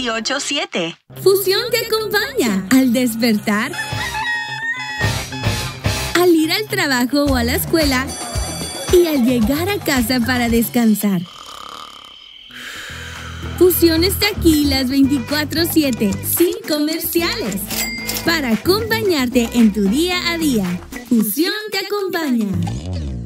28-7. Fusión te acompaña al despertar, al ir al trabajo o a la escuela y al llegar a casa para descansar. Fusión está aquí las 24/7, sin comerciales, para acompañarte en tu día a día. Fusión te acompaña.